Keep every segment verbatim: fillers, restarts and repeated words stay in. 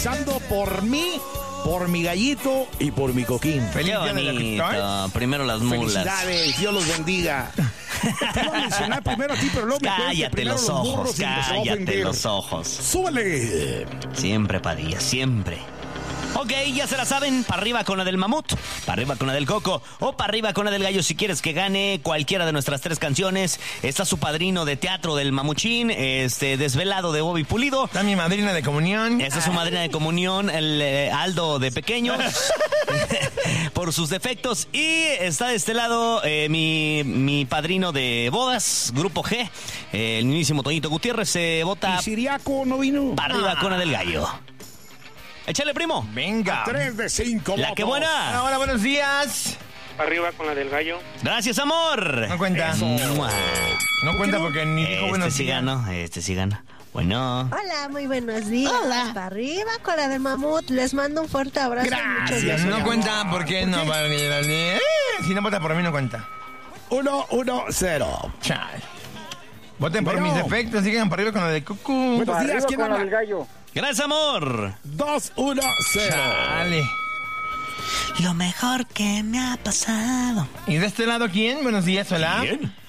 Empezando por mí, por mi gallito y por mi coquín. Feliz día de la Victoria. Primero las mulas. Felicidades, Dios los bendiga. Te iba a mencionar primero a ti, pero luego me quedé Cállate primero los los ojos, burros y empezó a cállate ofender. los ojos. ¡Súbele! Siempre, Padilla, siempre. Ok, ya se la saben, para arriba con la del mamut, para arriba con la del coco o para arriba con la del gallo si quieres que gane cualquiera de nuestras tres canciones. Está su padrino de teatro del mamuchín, este Desvelado de Bobby Pulido. Está mi madrina de comunión. Esta es su madrina de comunión, el eh, Aldo de pequeño, por sus defectos. Y está de este lado eh, mi, mi padrino de bodas, Grupo G, eh, el mismísimo Toñito Gutiérrez. Se vota ¿Y Siriaco no vino? para arriba con la del gallo. Échale, primo. Venga. Tres de cinco La votos. que buena. Hola, buenos días. Arriba con la del gallo. Gracias, amor. No cuenta. Mua. No cuenta porque ni dijo Este buenos sí días. ganó, este sí gana. Bueno. Hola, muy buenos días. Hola. Para arriba con la del mamut. Les mando un fuerte abrazo. y muchos Gracias. besos. No cuenta porque no va a venir a venir. Si no vota por mí, no cuenta. Uno, uno, cero. Chale. Voten por Bueno. mis defectos, sigan para arriba con la de cucú. Buenos días, ¿quién con la del habla? gallo. Gracias, amor. Dos, uno, cero. Chale. Lo mejor que me ha pasado. ¿Y de este lado quién? Buenos días, hola.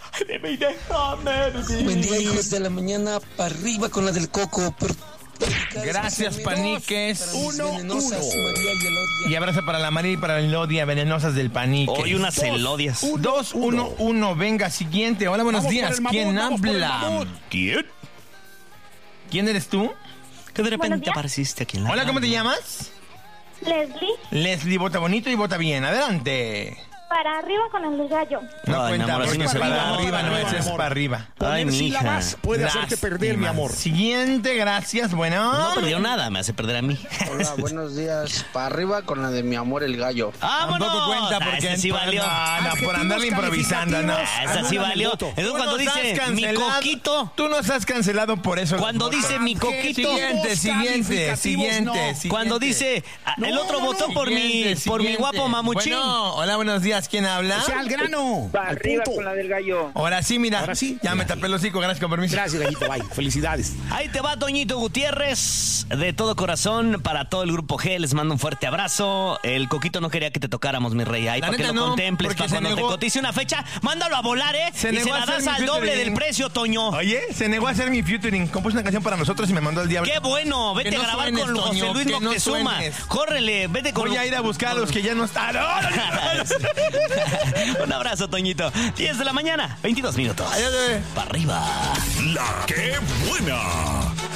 Buen día, hijos de la mañana, para arriba con la del coco. Por... Gracias, paniques. Uno, Venenosas, uno. María y Elodia. Y abrazo para la María y para la Elodia, venenosas del panique. Hoy unas Dos, elodias. uno. Dos, uno, uno. Venga, siguiente. Hola, buenos Vamos por días. el mamut, ¿Quién vamos por el habla? mamut. ¿Quién? ¿Quién eres tú? Que de Buenos repente días. apareciste aquí en la Hola, ¿cómo te radio. llamas? Leslie, Leslie, vota bonito y vota bien. Adelante. para arriba con el del gallo. No Ay, cuenta, mi amor, así porque no se para va. arriba no Para es, arriba, es amor. para arriba. Ay, Poner mija. sílabas puede hacerte perder, mi amor. Siguiente, gracias, bueno. No perdió nada, me hace perder a mí. Hola, buenos días. Para arriba con la de mi amor el gallo. ¡Vámonos! Tampoco cuenta Ah, porque ese sí por- valió. No, no, por Adjetivos andarle improvisando, no. calificativos. Ah, esa sí Anulan el valió. voto. Entonces Tú cuando no estás dice mi cancelado. coquito, Tú no estás cancelado por eso. cuando los votos. dice mi coquito, Siguiente, siguiente, calificativos, siguiente, no. siguiente. cuando dice ah, el No, otro no, votó no. por mi Siguiente, por mi siguiente. guapo mamuchín. Bueno, hola, buenos días. ¿Quién habla? O sea, al grano. Para al arriba punto. con la del gallo. Ahora sí, mira. Ahora sí. Ya me tapé el hocico, gracias con permiso. Gracias, gallito. Bye. Felicidades. Ahí te va Toñito Gutiérrez, de todo corazón, para todo el Grupo G, les mando un fuerte abrazo. El coquito no quería que te tocáramos, mi rey. Ahí La para que neta lo no, contemples, porque para se cuando negó. te cotice una fecha, mándalo a volar, ¿eh? Se y se negó a la hacer das mi al doble featuring. del precio, Toño. Oye, se negó a hacer mi featuring. Compuso una canción para nosotros y me mandó al diablo. ¡Qué bueno! Vete Que no a grabar suenes, con José Toño, Luis que no Moctezuma. suenes. Córrele, vete con Voy a ir a buscar a los que ya no están. ¡No, no, no! Un abrazo, Toñito. diez de la mañana, veintidós minutos. Ay, ay, ay. Para arriba. La que buena.